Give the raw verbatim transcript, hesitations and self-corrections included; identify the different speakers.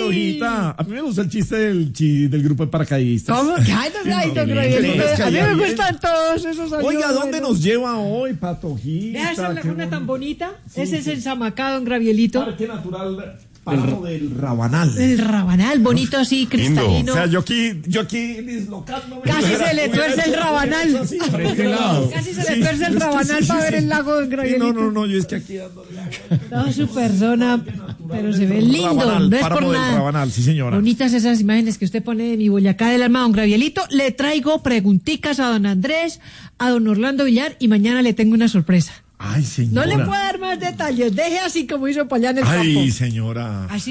Speaker 1: Patojita, a mí me gusta el chiste del, chi, del grupo de paracaidistas.
Speaker 2: ¿Cómo? Ay, no, ay, don Gravielito, a mí me gustan todos esos años.
Speaker 1: Oiga, ¿dónde nos lleva hoy, Patojita?
Speaker 2: ¿Vea esa laguna
Speaker 1: bueno.
Speaker 2: tan bonita?
Speaker 1: Sí,
Speaker 2: Ese
Speaker 1: sí.
Speaker 2: es el Zamacá, don Gravielito.
Speaker 1: Parque Natural Páramo del Rabanal.
Speaker 2: El Rabanal, bonito así, cristalino.
Speaker 1: O sea, yo aquí, yo aquí dislocándome.
Speaker 2: Casi se le tuerce el Rabanal.
Speaker 1: Así, por este lado.
Speaker 2: Casi se
Speaker 1: Sí,
Speaker 2: le tuerce el
Speaker 1: es que
Speaker 2: Rabanal
Speaker 1: sí, sí,
Speaker 2: para ver
Speaker 1: sí.
Speaker 2: el lago de
Speaker 1: Sí,
Speaker 2: Gravielito.
Speaker 1: no, no, no, yo es que aquí ando.
Speaker 2: Toda su persona, pero se ve lindo,
Speaker 1: Rabanal,
Speaker 2: no es
Speaker 1: Páramo
Speaker 2: por
Speaker 1: del
Speaker 2: nada.
Speaker 1: Rabanal, sí, señora.
Speaker 2: Bonitas esas imágenes que usted pone de mi Boyacá del alma, don Gravielito. Le traigo preguntitas a don Andrés, a don Orlando Villar, y mañana le tengo una sorpresa.
Speaker 1: Ay, señora.
Speaker 2: No le puedo dar más detalles, deje así como hizo para allá en el
Speaker 1: Ay,
Speaker 2: campo.
Speaker 1: señora.
Speaker 2: Así